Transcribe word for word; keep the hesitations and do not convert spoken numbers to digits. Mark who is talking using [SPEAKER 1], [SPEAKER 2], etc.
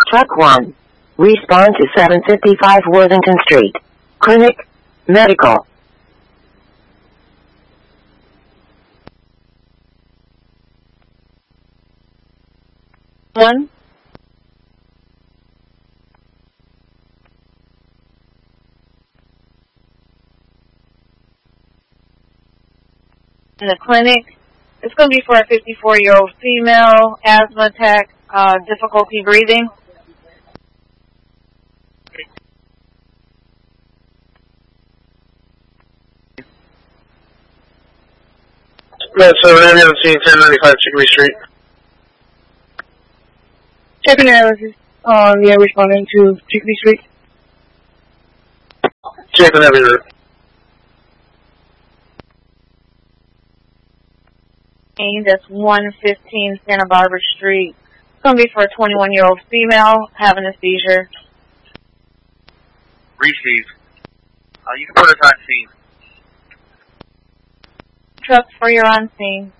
[SPEAKER 1] Truck one. Respond to seven fifty-five Worthington Street. Clinic. Medical.
[SPEAKER 2] One. In the clinic. It's going to be for a fifty-four-year-old female, asthma attack, uh, difficulty breathing.
[SPEAKER 3] Med seven ambulance scene, ten ninety-five Chicory Street.
[SPEAKER 4] Checking analysis. Uh, yeah, responding to Chicory Street.
[SPEAKER 3] Checking every route.
[SPEAKER 2] That's one fifteen Santa Barbara Street. It's going to be for a twenty-one-year-old female having a seizure.
[SPEAKER 5] Receive. Uh, you can put us on scene.
[SPEAKER 2] Truck for your on scene.